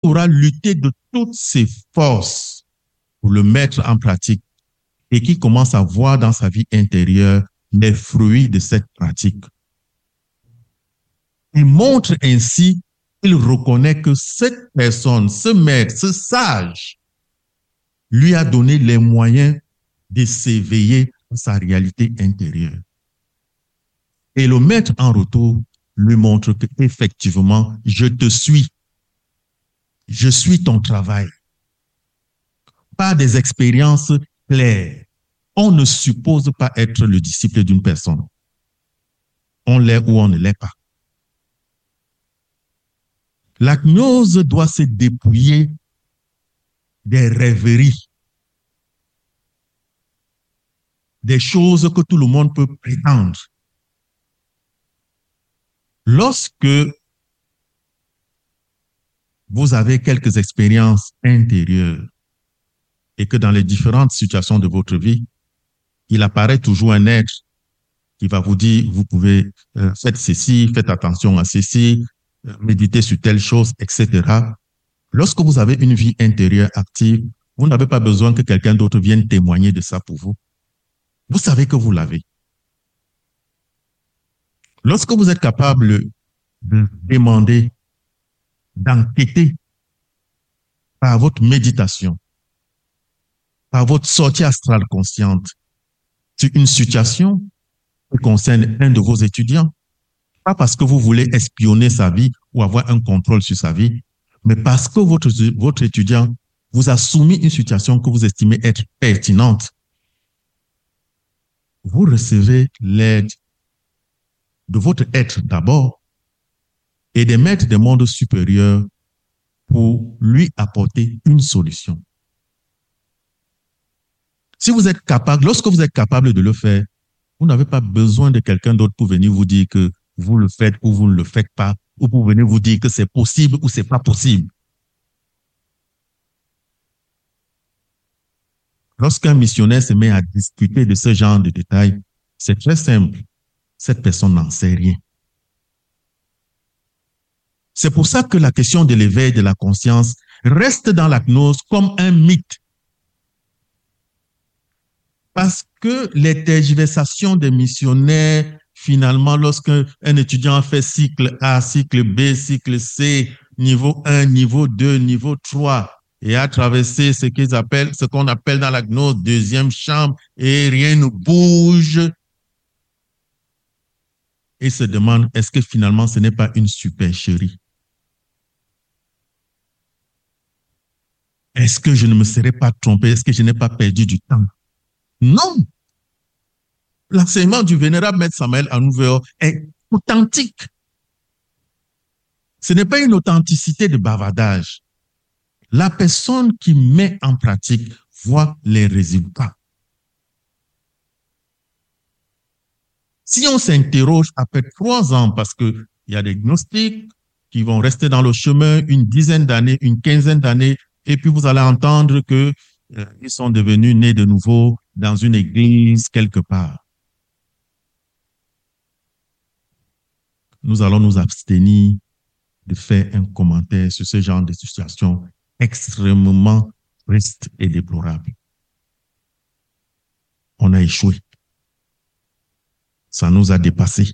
aura lutté de toutes ses forces pour le mettre en pratique et qui commence à voir dans sa vie intérieure les fruits de cette pratique. Il montre ainsi qu'il reconnaît que cette personne, ce maître, ce sage, lui a donné les moyens de s'éveiller à sa réalité intérieure. Et le maître, en retour, lui montre qu'effectivement, je te suis. Je suis ton travail. Par des expériences claires. On ne suppose pas être le disciple d'une personne. On l'est ou on ne l'est pas. La gnose doit se dépouiller des rêveries, des choses que tout le monde peut prétendre. Lorsque vous avez quelques expériences intérieures et que dans les différentes situations de votre vie, il apparaît toujours un être qui va vous dire, vous pouvez faire ceci, faites attention à ceci, méditez sur telle chose, etc. Lorsque vous avez une vie intérieure active, vous n'avez pas besoin que quelqu'un d'autre vienne témoigner de ça pour vous. Vous savez que vous l'avez. Lorsque vous êtes capable de demander, d'enquêter par votre méditation, par votre sortie astrale consciente sur une situation qui concerne un de vos étudiants, pas parce que vous voulez espionner sa vie ou avoir un contrôle sur sa vie, mais parce que votre étudiant vous a soumis une situation que vous estimez être pertinente. Vous recevez l'aide de votre être d'abord et des maîtres des mondes supérieurs pour lui apporter une solution. Si vous êtes capable, lorsque vous êtes capable de le faire, vous n'avez pas besoin de quelqu'un d'autre pour venir vous dire que vous le faites ou vous ne le faites pas, ou pour venir vous dire que c'est possible ou c'est pas possible. Lorsqu'un missionnaire se met à discuter de ce genre de détails, c'est très simple. Cette personne n'en sait rien. C'est pour ça que la question de l'éveil de la conscience reste dans la gnose comme un mythe. Parce que les tergiversations des missionnaires, finalement, lorsqu'un étudiant a fait cycle A, cycle B, cycle C, niveau 1, niveau 2, niveau 3, et a traversé ce qu'on appelle dans la gnose deuxième chambre, et rien ne bouge, et se demande, est-ce que finalement ce n'est pas une supercherie? Est-ce que je ne me serais pas trompé? Est-ce que je n'ai pas perdu du temps? Non! L'enseignement du vénérable Maître Samael Anou est authentique. Ce n'est pas une authenticité de bavardage. La personne qui met en pratique voit les résultats. Si on s'interroge après 3 ans, parce qu'il y a des gnostiques qui vont rester dans le chemin une dizaine d'années, une quinzaine d'années, et puis vous allez entendre qu'ils sont devenus nés de nouveau dans une église quelque part. Nous allons nous abstenir de faire un commentaire sur ce genre de situation extrêmement triste et déplorable. On a échoué. Ça nous a dépassés.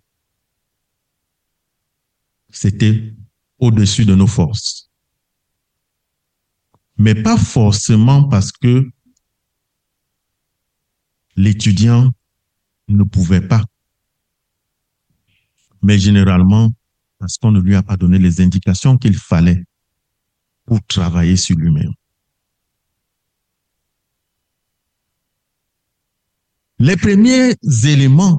C'était au-dessus de nos forces. Mais pas forcément parce que l'étudiant ne pouvait pas, mais généralement parce qu'on ne lui a pas donné les indications qu'il fallait pour travailler sur lui-même. Les premiers éléments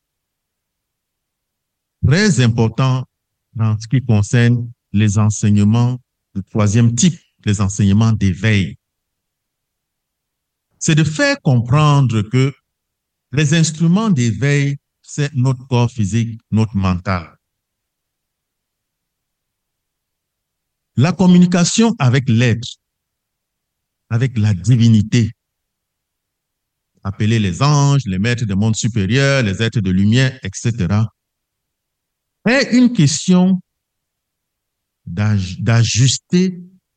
très importants dans ce qui concerne les enseignements du 3e type, les enseignements d'éveil, c'est de faire comprendre que les instruments d'éveil, c'est notre corps physique, notre mental. La communication avec l'être, avec la divinité, appelés les anges, les maîtres des mondes supérieurs, les êtres de lumière, etc., est une question d'ajuster